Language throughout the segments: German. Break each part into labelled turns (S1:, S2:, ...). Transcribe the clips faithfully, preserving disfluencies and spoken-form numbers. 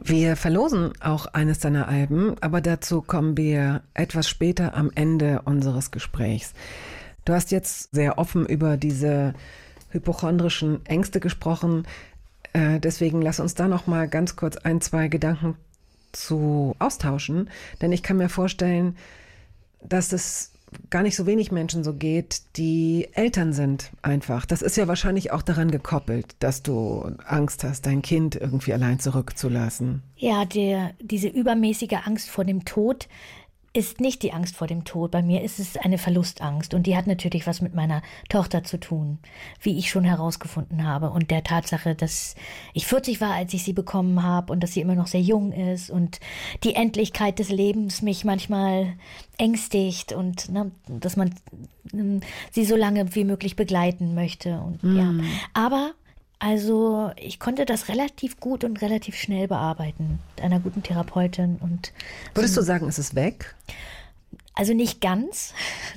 S1: Wir verlosen auch eines deiner Alben, aber dazu kommen wir etwas später am Ende unseres Gesprächs. Du hast jetzt sehr offen über diese hypochondrischen Ängste gesprochen. Äh, deswegen lass uns da noch mal ganz kurz ein, zwei Gedanken zu austauschen. Denn ich kann mir vorstellen, dass es gar nicht so wenig Menschen so geht, die Eltern sind einfach. Das ist ja wahrscheinlich auch daran gekoppelt, dass du Angst hast, dein Kind irgendwie allein zurückzulassen.
S2: Ja, der, diese übermäßige Angst vor dem Tod ist nicht die Angst vor dem Tod. Bei mir ist es eine Verlustangst. Und die hat natürlich was mit meiner Tochter zu tun, wie ich schon herausgefunden habe. Und der Tatsache, dass ich vierzig war, als ich sie bekommen habe und dass sie immer noch sehr jung ist. Und die Endlichkeit des Lebens mich manchmal ängstigt. Und ne, dass man ähm, sie so lange wie möglich begleiten möchte. Und, mm. ja. Aber also ich konnte das relativ gut und relativ schnell bearbeiten mit einer guten Therapeutin. Und
S1: Würdest
S2: so,
S1: du sagen, ist es weg?
S2: Also nicht ganz,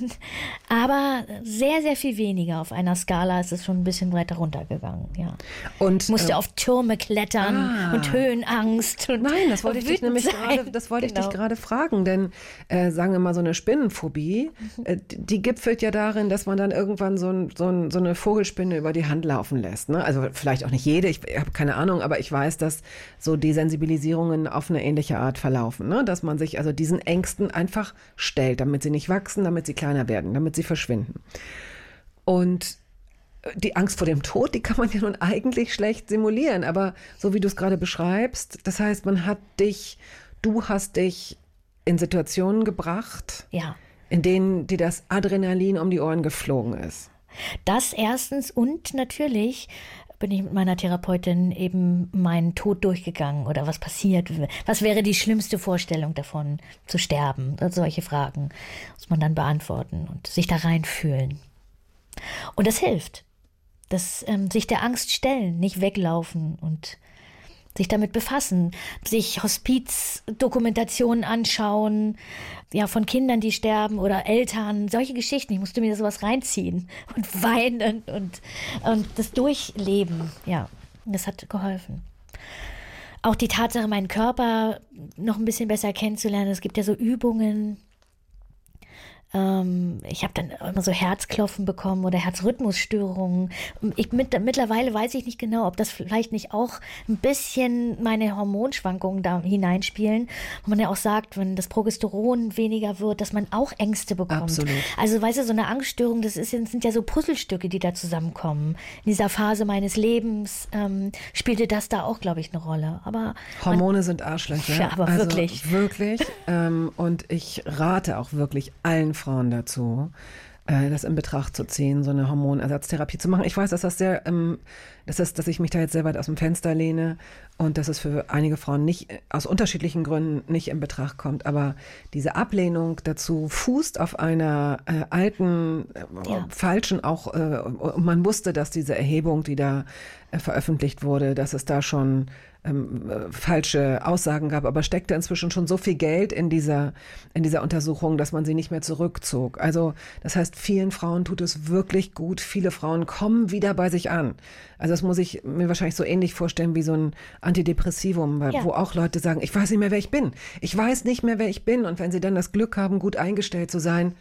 S2: aber sehr, sehr viel weniger. Auf einer Skala ist es schon ein bisschen weiter runtergegangen, ja.
S1: Und
S2: ich musste äh, auf Türme klettern
S1: ah,
S2: und Höhenangst. Und
S1: nein, das wollte ich dich nämlich gerade, das wollte genau. ich dich gerade fragen, denn äh, sagen wir mal so eine Spinnenphobie, äh, die gipfelt ja darin, dass man dann irgendwann so, ein, so, ein, so eine Vogelspinne über die Hand laufen lässt. Ne? Also vielleicht auch nicht jede, ich, ich habe keine Ahnung, aber ich weiß, dass so Desensibilisierungen auf eine ähnliche Art verlaufen, ne? Dass man sich also diesen Ängsten einfach stellt, damit sie nicht wachsen, damit sie kleiner werden, damit sie verschwinden. Und die Angst vor dem Tod, die kann man ja nun eigentlich schlecht simulieren, aber so wie du es gerade beschreibst, das heißt, man hat dich, du hast dich in Situationen gebracht,
S2: ja.
S1: in denen dir das Adrenalin um die Ohren geflogen ist.
S2: Das erstens und natürlich bin ich mit meiner Therapeutin eben meinen Tod durchgegangen oder was passiert, was wäre die schlimmste Vorstellung davon, zu sterben, also solche Fragen muss man dann beantworten und sich da reinfühlen. Und das hilft, das, ähm, sich der Angst stellen, nicht weglaufen und sich damit befassen, sich Hospizdokumentationen anschauen, ja, von Kindern, die sterben oder Eltern, solche Geschichten. Ich musste mir sowas reinziehen und weinen und, und das durchleben. Ja, das hat geholfen. Auch die Tatsache, meinen Körper noch ein bisschen besser kennenzulernen. Es gibt ja so Übungen. Ich habe dann immer so Herzklopfen bekommen oder Herzrhythmusstörungen. Ich, mit, mittlerweile weiß ich nicht genau, ob das vielleicht nicht auch ein bisschen meine Hormonschwankungen da hineinspielen. Wo man ja auch sagt, wenn das Progesteron weniger wird, dass man auch Ängste bekommt.
S1: Absolut.
S2: Also weißt du, so eine Angststörung, das, ist, das sind ja so Puzzlestücke, die da zusammenkommen. In dieser Phase meines Lebens ähm, spielte das da auch, glaube ich, eine Rolle. Aber
S1: Hormone
S2: man,
S1: sind Arschlöcher.
S2: Ja, aber
S1: also
S2: wirklich.
S1: Wirklich. ähm, und ich rate auch wirklich allen Frauen dazu, äh, das in Betracht zu ziehen, so eine Hormonersatztherapie zu machen. Ich weiß, dass das sehr, ähm, das ist, dass ich mich da jetzt sehr weit aus dem Fenster lehne und dass es für einige Frauen nicht, aus unterschiedlichen Gründen nicht in Betracht kommt. Aber diese Ablehnung dazu fußt auf einer äh, alten, äh,
S2: ja.
S1: falschen auch, äh, und man wusste, dass diese Erhebung, die da äh, veröffentlicht wurde, dass es da schon Ähm, äh, falsche Aussagen gab, aber steckte inzwischen schon so viel Geld in dieser, in dieser Untersuchung, dass man sie nicht mehr zurückzog. Also das heißt, vielen Frauen tut es wirklich gut. Viele Frauen kommen wieder bei sich an. Also das muss ich mir wahrscheinlich so ähnlich vorstellen wie so ein Antidepressivum,
S2: ja.
S1: wo auch Leute sagen, ich weiß nicht mehr, wer ich bin. Ich weiß nicht mehr, wer ich bin. Und wenn sie dann das Glück haben, gut eingestellt zu sein,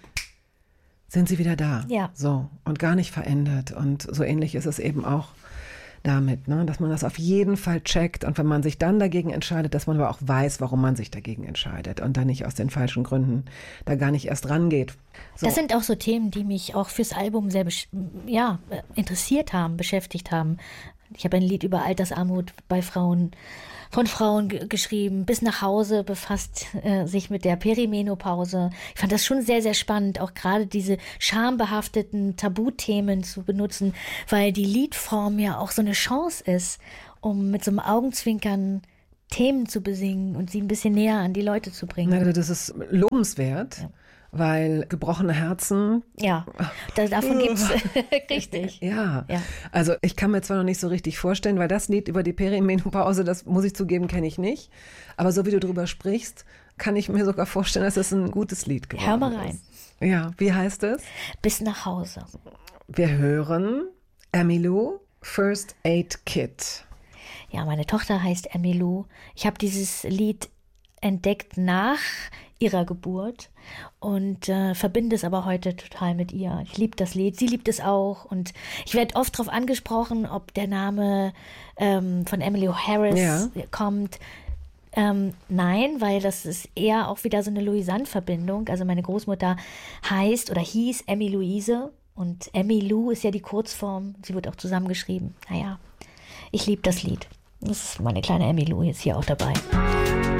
S1: sind sie wieder da.
S2: Ja.
S1: So. Und gar nicht verändert. Und so ähnlich ist es eben auch damit, ne, dass man das auf jeden Fall checkt und wenn man sich dann dagegen entscheidet, dass man aber auch weiß, warum man sich dagegen entscheidet und dann nicht aus den falschen Gründen da gar nicht erst rangeht. So.
S2: Das sind auch so Themen, die mich auch fürs Album sehr ja, interessiert haben, beschäftigt haben. Ich habe ein Lied über Altersarmut bei Frauen, von Frauen g- geschrieben, bis nach Hause befasst äh, sich mit der Perimenopause. Ich fand das schon sehr, sehr spannend, auch gerade diese schambehafteten Tabuthemen zu benutzen, weil die Liedform ja auch so eine Chance ist, um mit so einem Augenzwinkern Themen zu besingen und sie ein bisschen näher an die Leute zu bringen.
S1: Na, das ist lobenswert. Ja. Weil gebrochene Herzen.
S2: Ja, da, davon gibt's richtig.
S1: Ja.
S2: ja,
S1: also ich kann mir zwar noch nicht so richtig vorstellen, weil das Lied über die Perimenopause, das muss ich zugeben, kenne ich nicht. Aber so wie du drüber sprichst, kann ich mir sogar vorstellen, dass es ein gutes Lied geworden ist.
S2: Hör mal rein.
S1: Ist. Ja, wie heißt es?
S2: Bis nach Hause.
S1: Wir hören Emmylou, First Aid Kit.
S2: Ja, meine Tochter heißt Emmylou. Ich habe dieses Lied entdeckt nach ihrer Geburt und äh, verbinde es aber heute total mit ihr. Ich liebe das Lied, sie liebt es auch und ich werde oft darauf angesprochen, ob der Name ähm, von Emmylou Harris ja. kommt. Ähm, nein, weil das ist eher auch wieder so eine Louisanne-Verbindung. Also meine Großmutter heißt oder hieß Emmy Louise und Emmylou ist ja die Kurzform. Sie wird auch zusammengeschrieben. Naja, ich liebe das Lied. Das ist meine kleine Emmylou jetzt hier auch dabei.